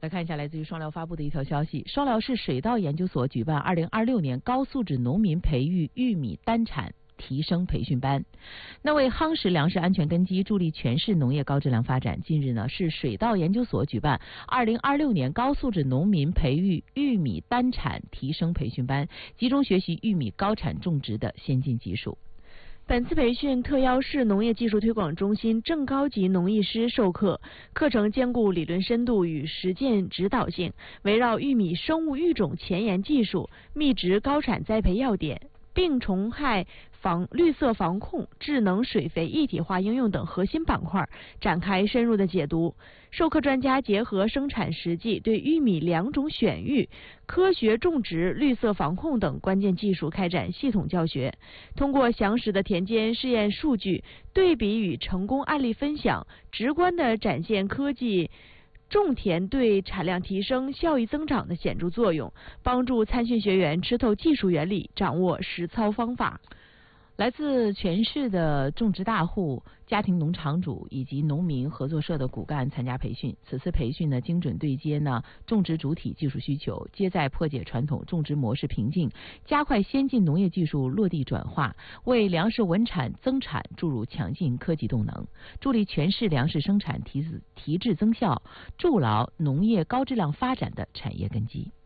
看一下来自于双辽发布的一条消息：双辽市水稻研究所举办2026年高素质农民培育玉米单产提升培训班。那为夯实粮食安全根基，助力全市农业高质量发展，近日呢，市水稻研究所举办2026年高素质农民培育玉米单产提升培训班，集中学习玉米高产种植的先进技术。 本次培训特邀市农业技术推广中心正高级农艺师授课，课程兼顾理论深度与实践指导性，围绕玉米生物育种前沿技术、密植高产栽培要点、病虫害绿色防控、智能水肥一体化应用等核心板块展开深入的解读。授课专家结合生产实际，对玉米良种选育、科学种植、绿色防控等关键技术开展系统教学。通过详实的田间试验数据对比与成功案例分享，直观地展现科技种田对产量提升、效益增长的显著作用，帮助参训学员吃透技术原理，掌握实操方法。 来自全市的种植大户、家庭农场主以及农民合作社的骨干参加培训。此次培训呢，精准对接种植主体技术需求，旨在破解传统种植模式瓶颈，加快先进农业技术落地转化，为粮食稳产增产注入强劲科技动能，助力全市粮食生产提质增效，筑牢农业高质量发展的产业根基。